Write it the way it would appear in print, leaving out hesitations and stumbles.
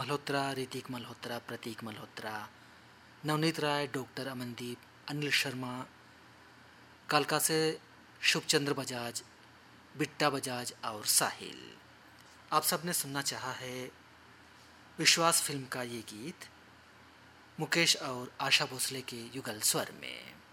मल्होत्रा, ऋतिक मल्होत्रा, प्रतीक मल्होत्रा, नवनीत राय, doctor Amandeep, Anil Sharma, कालका से शुभचंद्र बजाज, बिट्टा बजाज और साहिल। आप सबने सुनना चाहा है विश्वास फिल्म का ये गीत मुकेश और आशा भोसले के युगल स्वर में।